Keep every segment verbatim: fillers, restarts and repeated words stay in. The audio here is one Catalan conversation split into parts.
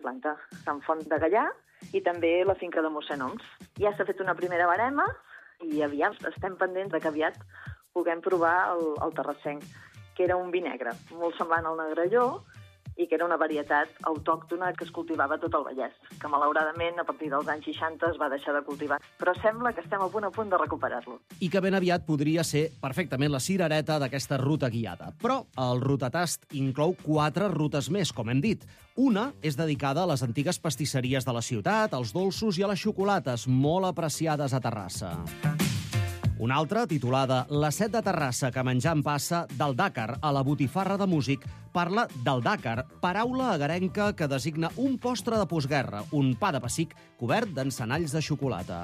planta Sant Font de Gallà i també la finca de mossèn Oms. Ja s'ha fet una primera barema i aviat estem pendents de que aviat puguem provar el, el terrassenc, que era un vi negre, molt semblant al Negrelló, i que era una varietat autòctona que es cultivava a tot el Vallès, que malauradament a partir dels anys seixanta es va deixar de cultivar. Però sembla que estem a punt a punt de recuperar-lo. I que ben aviat podria ser perfectament la cirereta d'aquesta ruta guiada. Però el rutatast inclou quatre rutes més, com hem dit. Una és dedicada a les antigues pastisseries de la ciutat, als dolços i a les xocolates, molt apreciades a Terrassa. Una altra, titulada La set de Terrassa que menjant passa, del Dàcar a la botifarra de Músic, parla del Dàcar, paraula agarenca que designa un postre de postguerra, un pa de pessic cobert d'encenalls de xocolata.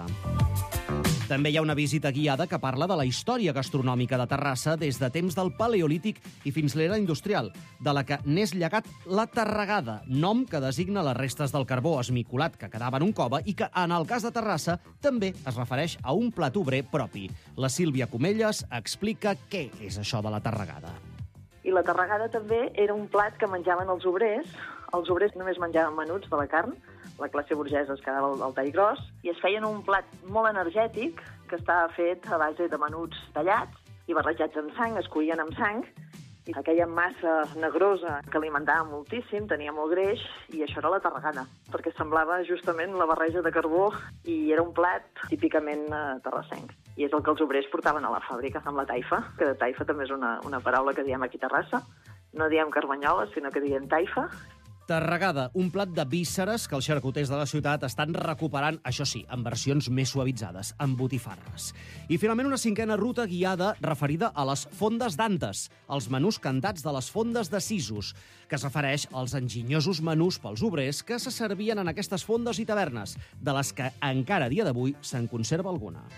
També hi ha una visita guiada que parla de la història gastronòmica de Terrassa des de temps del Paleolític i fins l'era industrial, de la que n'és llegat la Tarregada, nom que designa les restes del carbó esmicolat que quedava en un cove i que, en el cas de Terrassa, també es refereix a un plat obrer propi. La Sílvia Comelles explica què és això de la Tarregada. I la Tarregada també era un plat que menjaven els obrers. Els obrers només menjaven menuts de la carn, la classe burgesa es quedava al tall gros, i es feien un plat molt energètic que estava fet a base de menuts tallats i barrejats amb sang, es coïen amb sang, i aquella massa negrosa que alimentava moltíssim, tenia molt greix, i això era la Tarregada, perquè semblava justament la barreja de carbó i era un plat típicament eh, terrassenc. I és el que els obrers portaven a la fàbrica amb la taifa, que taifa també és una, una paraula que diem aquí a Terrassa. No diem carmanyola, sinó que diem taifa. Tarregada, un plat de vísceres que els xarcuters de la ciutat estan recuperant, això sí, en versions més suavitzades, amb botifarres. I finalment una cinquena ruta guiada referida a les fondes d'Antes, els menús cantats de les fondes de Sisos, que es refereix als enginyosos menús pels obrers que se servien en aquestes fondes i tavernes, de les que encara a dia d'avui se'n conserva alguna.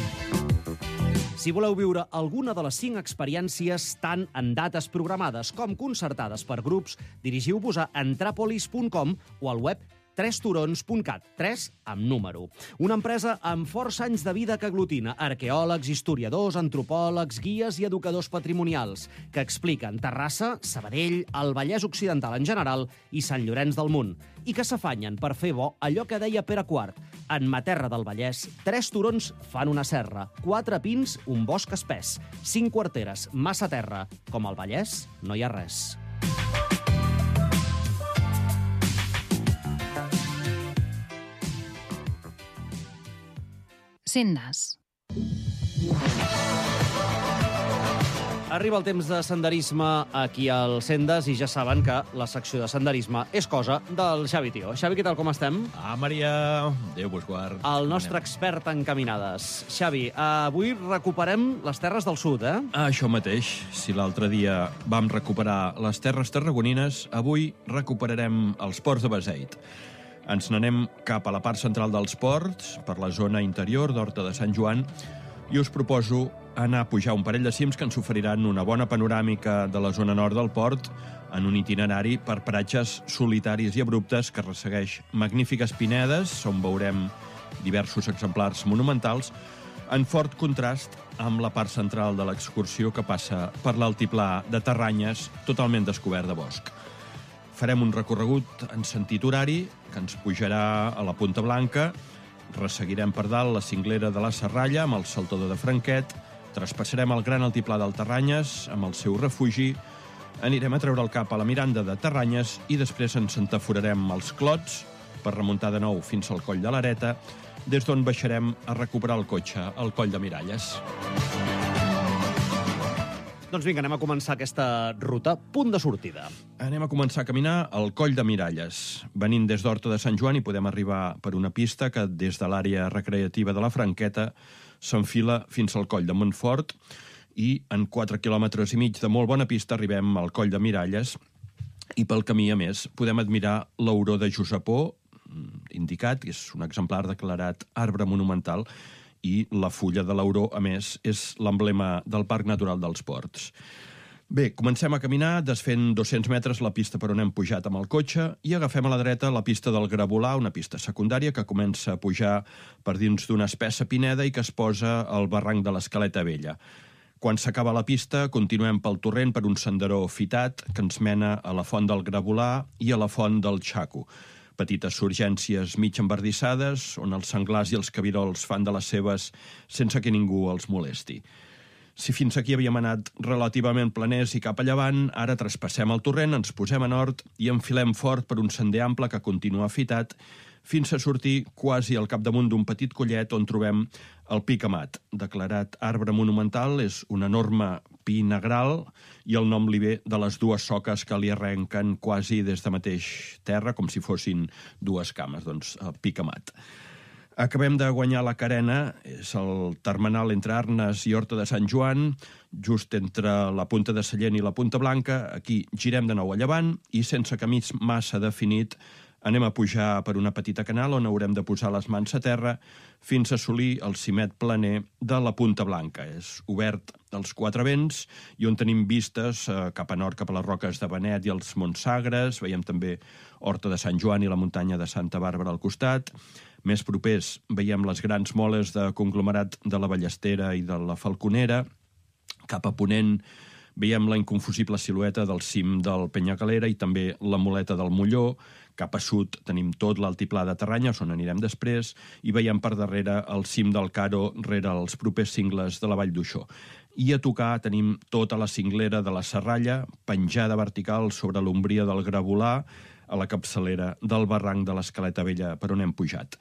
Si voleu viure alguna de les cinc experiències tant en dates programades com concertades per grups, dirigiu-vos a entrapolis punt com o al web tres turons punt cat, tres amb número. Una empresa amb força anys de vida que aglutina arqueòlegs, historiadors, antropòlegs, guies i educadors patrimonials, que expliquen Terrassa, Sabadell, el Vallès Occidental en general i Sant Llorenç del Munt, i que s'afanyen per fer bo allò que deia Pere quart. En ma terra del Vallès, tres turons fan una serra, quatre pins, un bosc espès, cinc quarteres, massa terra. Com al Vallès, no hi ha res. Sendes. Arriba el temps de senderisme aquí al Sendes i ja saben que la secció de senderisme és cosa del Xavi Tió. Xavi, què tal, com estem? Ah, Maria, Déu vos guard. El nostre expert en caminades. Xavi, avui recuperem les terres del sud, eh? Ah, això mateix. Si l'altre dia vam recuperar les terres tarragonines, avui recuperarem els ports de Beseit. Ens n'anem cap a la part central dels ports, per la zona interior d'Horta de Sant Joan, i us proposo anar a pujar un parell de cims que ens oferiran una bona panoràmica de la zona nord del port en un itinerari per paratges solitaris i abruptes que ressegueix magnífiques pinedes, on veurem diversos exemplars monumentals, en fort contrast amb la part central de l'excursió que passa per l'altiplà de Terranyes, totalment descobert de bosc. Farem un recorregut en sentit horari que ens pujarà a la Punta Blanca, resseguirem per dalt la cinglera de la Serralla amb el saltador de Franquet, traspassarem el gran altiplà del Terranyes amb el seu refugi, anirem a treure el cap a la Miranda de Terranyes i després ens entaforarem els Clots per remuntar de nou fins al Coll de l'Areta, des d'on baixarem a recuperar el cotxe al Coll de Miralles. Doncs vinga, anem a començar aquesta ruta. Punt de sortida. Anem a començar a caminar al Coll de Miralles. Venint des d'Horta de Sant Joan hi podem arribar per una pista que des de l'àrea recreativa de la Franqueta s'enfila fins al Coll de Montfort i en quatre quilòmetres i mig de molt bona pista arribem al Coll de Miralles i pel camí, a més, podem admirar l'auró de Josepó, indicat, que és un exemplar declarat arbre monumental, i la fulla de l'auró, a més, és l'emblema del Parc Natural dels Ports. Bé, comencem a caminar, desfent dos-cents metres la pista per on hem pujat amb el cotxe i agafem a la dreta la pista del Gravolà, una pista secundària que comença a pujar per dins d'una espessa pineda i que es posa al barranc de l'Escaleta Vella. Quan s'acaba la pista, continuem pel torrent per un senderó fitat que ens mena a la font del Gravolà i a la font del Xaco. petites surgències mig embardissades, on els senglars i els cabirols fan de les seves sense que ningú els molesti. Si fins aquí havíem anat relativament planers i cap a llevant, ara traspassem el torrent, ens posem a nord i enfilem fort per un sender ample que continua afitat fins a sortir quasi al capdamunt d'un petit collet on trobem el pi Amat. Declarat arbre monumental, és un enorme pi negral i el nom li ve de les dues soques que li arrenquen quasi des de mateix terra, com si fossin dues cames, doncs el pi Amat. Acabem de guanyar la carena, és el termenal entre Arnes i Horta de Sant Joan, just entre la Punta de Sallent i la Punta Blanca. Aquí girem de nou a llevant i sense camí massa definit anem a pujar per una petita canal on haurem de posar les mans a terra fins a assolir el cimet planer de la Punta Blanca. És obert als quatre vents i on tenim vistes eh, cap a nord, cap a les roques de Benet i els Monts Sagres. Veiem també Horta de Sant Joan i la muntanya de Santa Bàrbara al costat. Més propers veiem les grans moles de conglomerat de la Ballestera i de la Falconera. Cap a ponent veiem la inconfusible silueta del cim del Penyacalera i també la muleta del Molló. Cap a sud tenim tot l'altiplà de Terranyes, on anirem després, i veiem per darrere el cim del Caro rere els propers cingles de la Vall d'Uixó. I a tocar tenim tota la cinglera de la Serralla, penjada vertical sobre l'ombria del Gravolà, a la capçalera del barranc de l'Escaleta Vella per on hem pujat.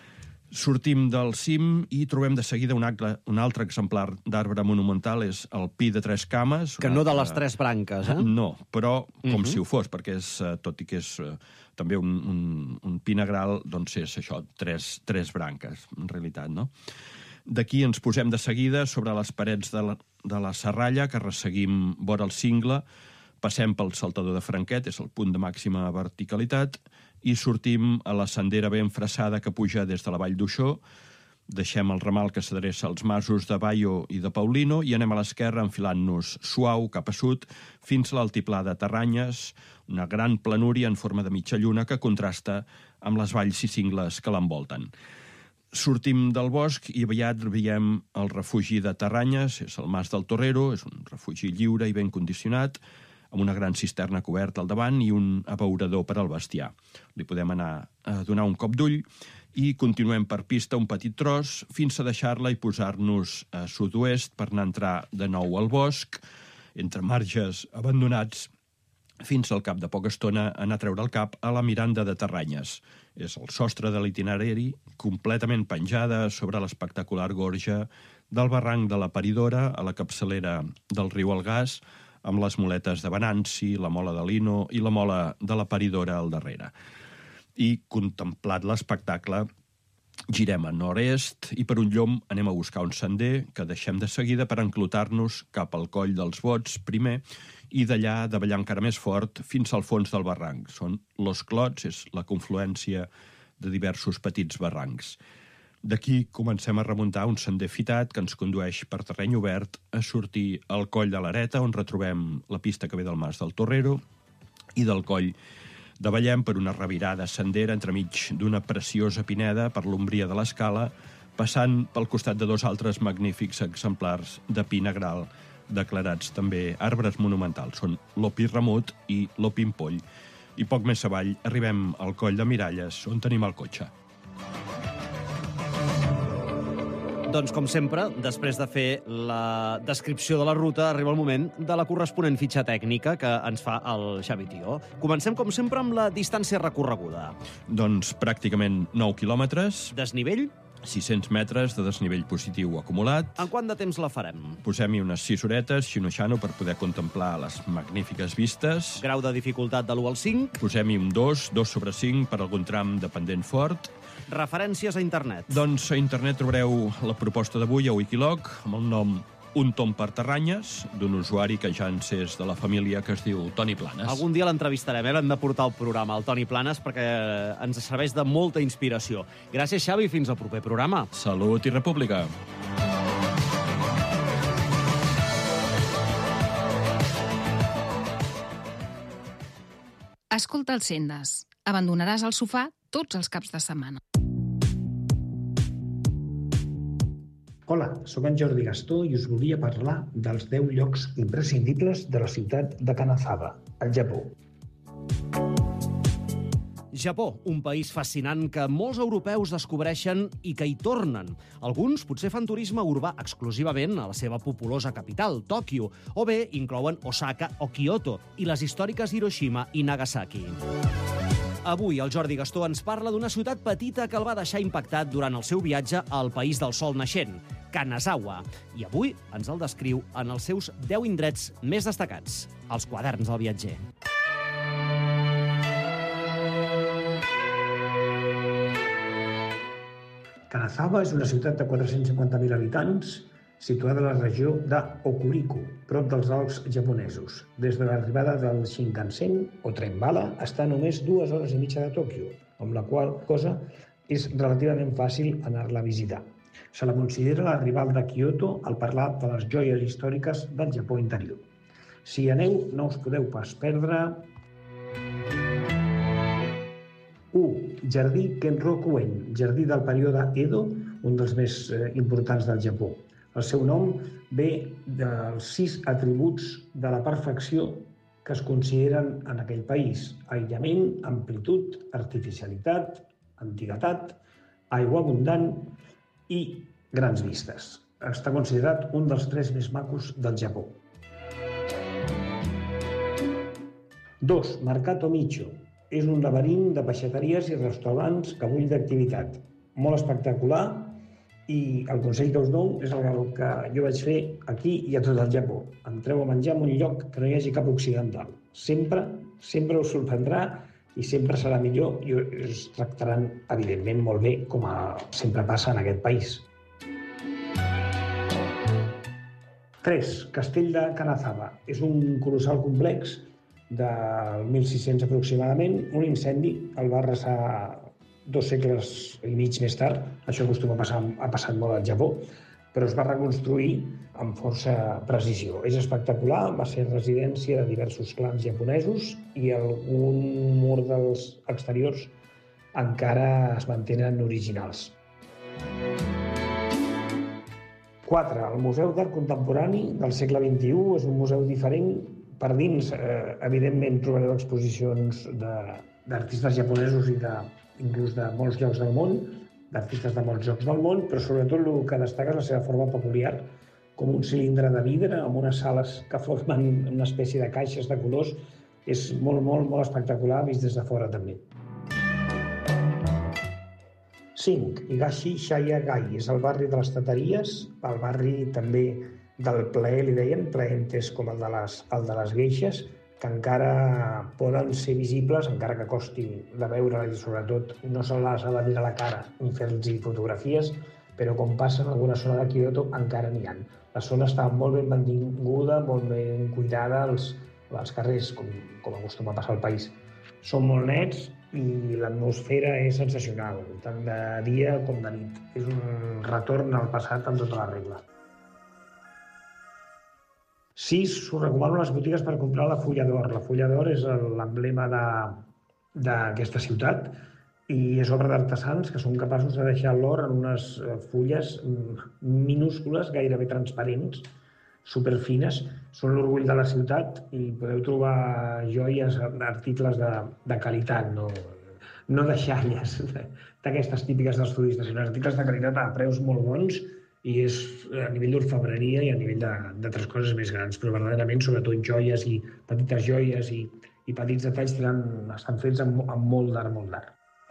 Sortim del cim i trobem de seguida un altre, un altre exemplar d'arbre monumental, és el pi de tres cames. Que no de les tres branques, eh? No, però com Uh-huh. si ho fos, perquè és, tot i que és uh, també un, un, un pi negral, doncs és això, tres, tres branques, en realitat, no? D'aquí ens posem de seguida sobre les parets de la, de la Serralla, que resseguim vora el cingle, passem pel saltador de Franquet, és el punt de màxima verticalitat, i sortim a la sendera ben fressada que puja des de la Vall d'Uixó, deixem el ramal que s'adreça als masos de Baio i de Paulino i anem a l'esquerra enfilant-nos suau cap a sud fins a l'altiplà de Terranyes, una gran planúria en forma de mitja lluna que contrasta amb les valls i cingles que l'envolten. Sortim del bosc i aviat veiem el refugi de Terranyes, és el Mas del Torrero, és un refugi lliure i ben condicionat, amb una gran cisterna coberta al davant i un abeurador per al bestiar. Li podem anar a donar un cop d'ull i continuem per pista un petit tros fins a deixar-la i posar-nos a sud-oest per anar a entrar de nou al bosc, entre marges abandonats, fins al cap de poca estona anar a treure el cap a la Miranda de Terranyes. És el sostre de l'itinerari, completament penjada sobre l'espectacular gorja del barranc de la Paridora a la capçalera del riu Algàs, amb les moletes de Venanci, la mola de Lino i la mola de la Paridora al darrere. I, contemplat l'espectacle, girem a nord-est i per un llom anem a buscar un sender que deixem de seguida per enclotar-nos cap al coll dels Bots primer i d'allà davallar encara més fort fins al fons del barranc. Són Los Clots, és la confluència de diversos petits barrancs. D'aquí comencem a remuntar un sender fitat que ens condueix per terreny obert a sortir al coll de l'Areta, on retrobem la pista que ve del Mas del Torrero, i del coll davallem per una revirada sendera entremig d'una preciosa pineda per l'ombria de l'escala, passant pel costat de dos altres magnífics exemplars de pi negral, declarats també arbres monumentals. Són l'Opi Ramut i l'Opi Impoll. I poc més avall arribem al coll de Miralles, on tenim el cotxe. Doncs, com sempre, després de fer la descripció de la ruta, arriba el moment de la corresponent fitxa tècnica que ens fa el Xavi Tió. Comencem, com sempre, amb la distància recorreguda. Doncs pràcticament nou quilòmetres, Desnivell? sis-cents metres de desnivell positiu acumulat. En quant de temps la farem? Posem-hi unes sis horetes, xino-xano, per poder contemplar les magnífiques vistes. Grau de dificultat de l'u al cinc? Posem-hi un dos, dos sobre cinc per algun tram de pendent fort. Referències a internet? Doncs a internet trobareu la proposta d'avui a Wikiloc, amb el nom Un tom per Terranyes, d'un usuari que ja ens és de la família, que es diu Toni Planes. Algun dia l'entrevistarem, eh? L'hem de portar al programa, el Toni Planes, perquè ens serveix de molta inspiració. Gràcies, Xavi, fins al proper programa. Salut i república. Escolta el Sendes. Abandonaràs el sofà tots els caps de setmana. Hola, sóc en Jordi Gastó i us volia parlar dels deu llocs imprescindibles de la ciutat de Kanazawa, al Japó. Japó, un país fascinant que molts europeus descobreixen i que hi tornen. Alguns potser fan turisme urbà exclusivament a la seva populosa capital, Tòquio, o bé inclouen Osaka o Kyoto i les històriques Hiroshima i Nagasaki. Avui el Jordi Gastó ens parla d'una ciutat petita que el va deixar impactat durant el seu viatge al país del sol naixent, Kanazawa. I avui ens el descriu en els seus deu indrets més destacats, els quaderns del viatger. Kanazawa és una ciutat de quatre-cents cinquanta mil habitants situada a la regió de Hokuriku, prop dels Alps japonesos. Des de l'arribada del Shinkansen, o tren bala, està només dues hores i mitja de Tòquio, amb la qual cosa és relativament fàcil anar-la a visitar. Se la considera la rival de Kyoto al parlar de les joies històriques del Japó interior. Si hi aneu, no us podeu pas perdre... u. Jardí Kenrokuen, jardí del període Edo, un dels més importants del Japó. El seu nom ve dels sis atributs de la perfecció que es consideren en aquell país: aïllament, amplitud, artificialitat, antiguitat, aigua abundant i grans vistes. Està considerat un dels tres més macos del Japó. dos. Mercato Micho. És un laberint de peixateries i restaurants que bull d'activitat. Molt espectacular, i el consell que us dono és el que jo vaig fer aquí i a tot el Japó. Entreu a menjar en un lloc que no hi hagi cap occidental. Sempre, sempre us sorprendrà i sempre serà millor i us tractaran, evidentment, molt bé, com sempre passa en aquest país. tres. Castell de Kanazawa. És un colossal complex del mil sis-cents aproximadament. Un incendi el va arrasar dos segles i mig més tard. Això acostuma a passar, ha passat molt al Japó, però es va reconstruir amb força precisió. És espectacular, va ser residència de diversos clans japonesos i algun mur dels exteriors encara es mantenen originals. quatre. El Museu d'Art Contemporani del segle vint-i-u és un museu diferent. Per dins, eh, evidentment, trobareu exposicions d'artistes japonesos i de, inclús de molts llocs del món, d'artistes de molts llocs del món, però sobretot el que destaca és la seva forma peculiar, com un cilindre de vidre amb unes sales que formen una espècie de caixes de colors. És molt, molt, molt espectacular, vist des de fora també. cinc. Higashi Shaya-gai és el barri de les tateries, el barri també del plaer, li deien, plaentes com el de les, el de les geixes, que encara poden ser visibles, encara que costin de veure, i sobretot no se les ha de mirar a la cara ni fer-los fotografies, però com passa en alguna zona de Kyoto encara n'hi ha. La zona està molt ben mantinguda, molt ben cuidada, els, els carrers, com, com acostuma a passar al país, són molt nets i l'atmosfera és sensacional, tant de dia com de nit. És un retorn al passat en tota la regla. sis. Us recomano les botigues per comprar la fulla d'or. La fulla d'or és l'emblema d'aquesta ciutat i és obra d'artesans que són capaços de deixar l'or en unes fulles minúscules, gairebé transparents, superfines. Són l'orgull de la ciutat i podeu trobar joies, articles de, de qualitat, no, no deixalles d'aquestes típiques dels turistes, sinó articles de qualitat a preus molt bons, i és a nivell d'orfebreria i a nivell d'altres coses més grans, però verdaderament, sobretot joies i petites joies i, i petits detalls tenen, estan fets amb, amb molt d'art, molt d'art.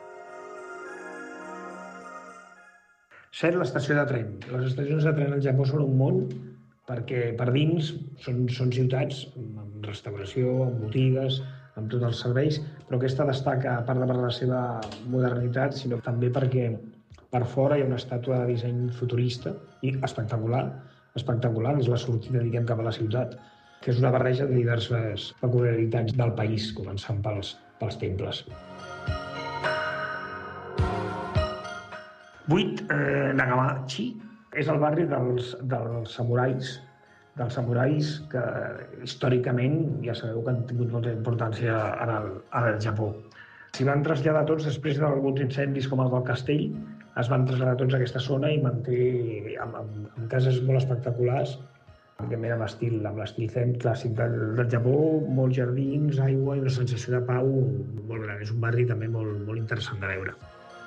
set. L'estació de tren. Les estacions de tren al Japó són un món perquè per dins són, són ciutats amb restauració, amb botigues, amb tots els serveis, però aquesta destaca, a part de per la seva modernitat, sinó també perquè per fora hi ha una estàtua de disseny futurista i espectacular, espectacular, és la sortida, diguem, cap a la ciutat, que és una barreja de diverses peculiaritats del país, començant pels, pels temples. vuit. Eh, Nagamachi és el barri dels, dels samurais, dels samurais que històricament ja sabeu que han tingut molta importància en el, en el Japó. S'hi van traslladar tots després d'alguns incendis com el del castell, es van traslladar tots a aquesta zona i manté amb, amb, amb cases molt espectaculars evidentment amb l'estil, amb l'estil zen clàssic del, del Japó, molts jardins, aigua i una sensació de pau molt gran. És un barri també molt, molt interessant de veure.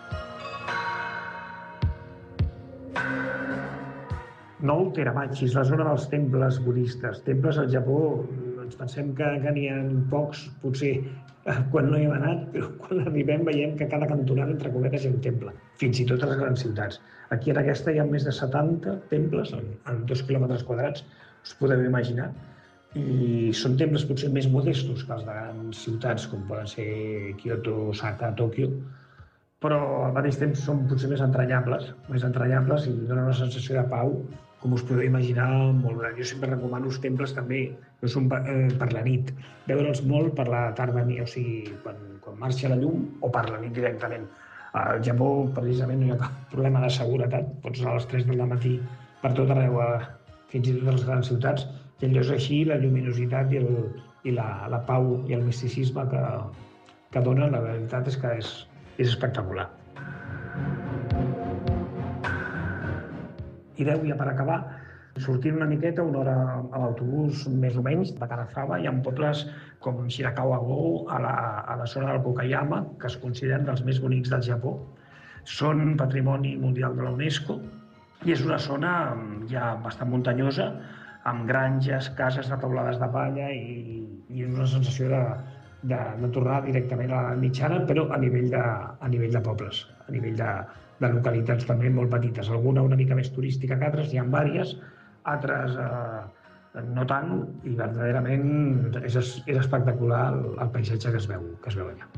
Nou Teramachi és la zona dels temples budistes. Temples al Japó, ens pensem que, que n'hi ha pocs, potser quan no hi hem anat, però quan arribem veiem que cada cantonada, entre cometes, hi ha un temple, fins i tot a les grans ciutats. Aquí en aquesta hi ha més de setanta temples en, en dos quilòmetres quadrats, us podeu imaginar, i són temples potser més modestos que els de grans ciutats, com poden ser Kyoto, Osaka, Tòquio, però al mateix temps són potser més entranyables, més entranyables i donen una sensació de pau, com us podeu imaginar, molt gran. Jo sempre recomano els temples també, que són eh, per la nit, veure'ls molt per la tarda, o sigui, quan, quan marxa la llum o per la nit directament. Al Japó, precisament, no hi ha cap problema de seguretat, pots anar a les tres del matí per tot arreu, fins i tot a les grans ciutats, i allò és així, la lluminositat i, el, i la, la pau i el misticisme que, que donen, la veritat és que és, és espectacular. I deu, ja per acabar, sortint una miqueta, una hora a l'autobús, més o menys, de Kanazawa, hi ha pobles com Shirakawa-go, a la, a la zona del Kokayama, que es consideren dels més bonics del Japó. Són patrimoni mundial de la UNESCO i és una zona ja bastant muntanyosa, amb granges, cases de teulades de palla i, i una sensació de, de, de tornar directament a la mitjana, però a nivell de, a nivell de pobles, a nivell de, de localitats també molt petites. Alguna una mica més turística que altres, hi ha diverses, altres eh, no tant, i verdaderament és, és espectacular el, el paisatge que es veu, que es veu allà.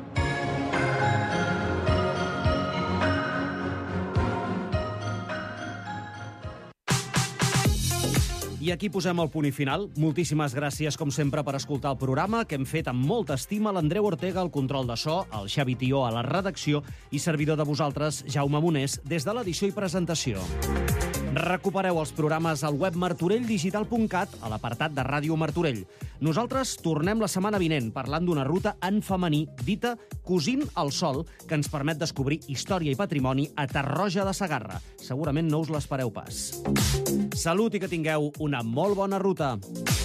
I aquí posem el punt i final. Moltíssimes gràcies, com sempre, per escoltar el programa, que hem fet amb molta estima l'Andreu Ortega al control de so, el Xavi Tió a la redacció i servidor de vosaltres, Jaume Monés, des de l'edició i presentació. Recupereu els programes al web martorell digital punt cat, a l'apartat de Ràdio Martorell. Nosaltres tornem la setmana vinent parlant d'una ruta en femení dita Cosint el Sol, que ens permet descobrir història i patrimoni a Tarroja de Segarra. Segurament no us l'espereu pas. Salut i que tingueu una molt bona ruta.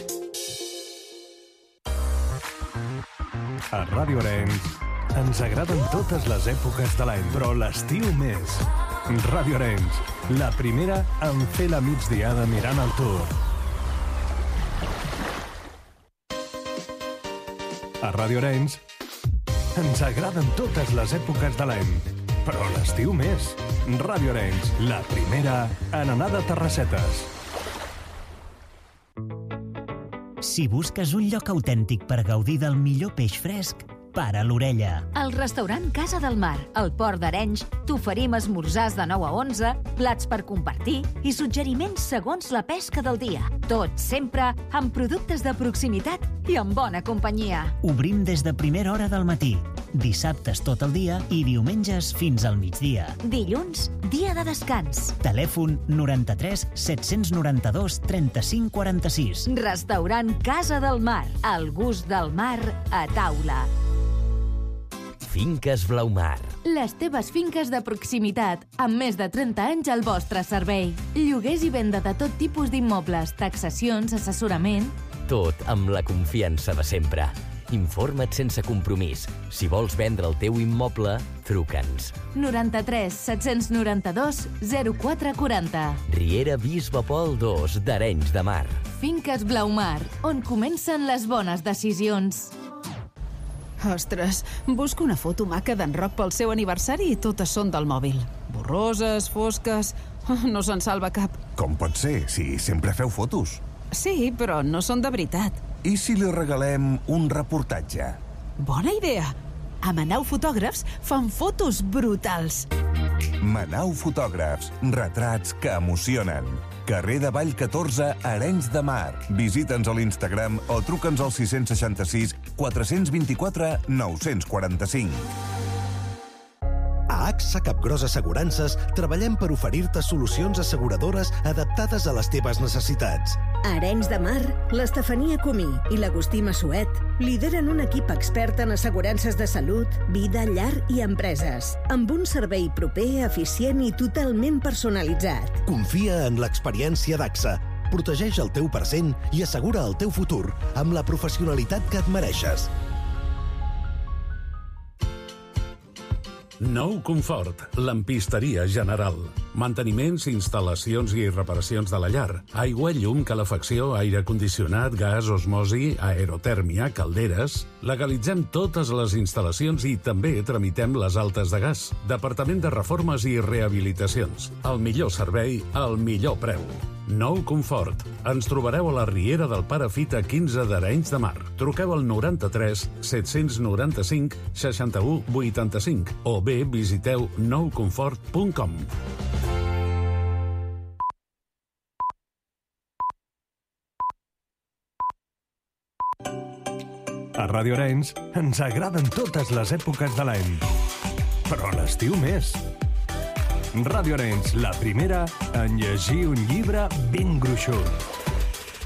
A Ràdio Arenys ens agraden totes les èpoques de l'any, però l'estiu més. Ràdio Arenys, la primera en fer la migdiada mirant el Tour. A Ràdio Arenys ens agraden totes les èpoques de l'any, però l'estiu més. Ràdio Arenys, la primera en anar de terrassetes. Si busques un lloc autèntic per gaudir del millor peix fresc, para l'orella. Al restaurant Casa del Mar, al Port d'Arenys, t'oferim esmorzars de nou a onze, plats per compartir i suggeriments segons la pesca del dia. Tot sempre amb productes de proximitat i amb bona companyia. Obrim des de primera hora del matí, dissabtes tot el dia i diumenges fins al migdia. Dilluns, dia de descans. Telèfon noranta-tres set-cents noranta-dos trenta-cinc quaranta-sis. Restaurant Casa del Mar, el gust del mar a taula. Finques Blaumar. Les teves finques de proximitat, amb més de trenta anys al vostre servei. Lloguers i venda de tot tipus d'immobles, taxacions, assessorament... Tot amb la confiança de sempre. Informa't sense compromís. Si vols vendre el teu immoble, truca'ns. noranta-tres set-cents noranta-dos zero quatre quaranta. Riera Bisbe Pol dos d'Arenys de Mar. Finques Blaumar, on comencen les bones decisions. Ostres, busco una foto maca d'en Roc pel seu aniversari i totes són del mòbil. Borroses, fosques... No se'n salva cap. Com pot ser, si sempre feu fotos? Sí, però no són de veritat. I si li regalem un reportatge? Bona idea! A Manau Fotògrafs fan fotos brutals. Manau Fotògrafs, retrats que emocionen. Carrer de Vall catorze, Arenys de Mar. Visita'ns a l'Instagram o truca'ns al sis seixanta-sis quatre vint-i-quatre nou quaranta-cinc. A AXA Capgròs Assegurances treballem per oferir-te solucions asseguradores adaptades a les teves necessitats. A Arenys de Mar, l'Estefania Comí i l'Agustí Massuet lideren un equip expert en assegurances de salut, vida, llar i empreses, amb un servei proper, eficient i totalment personalitzat. Confia en l'experiència d'AXA. Protegeix el teu present i assegura el teu futur amb la professionalitat que et mereixes. Nou Confort, lampisteria general. Manteniments, instal·lacions i reparacions de la llar. Aigua, llum, calefacció, aire condicionat, gas, osmosi, aerotèrmia, calderes... Legalitzem totes les instal·lacions i també tramitem les altes de gas. Departament de Reformes i Rehabilitacions. El millor servei, al millor preu. Nou Confort. Ens trobareu a la Riera del Pare Fita quinze d'Arenys de Mar. Truqueu al noranta-tres set-cents noranta-cinc seixanta-u vuitanta-cinc o bé visiteu nou confort punt com. A Radio Arenys ens agraden totes les èpoques de l'any, però l'estiu més. Radio Arenys, la primera en llegir un llibre ben gruixut.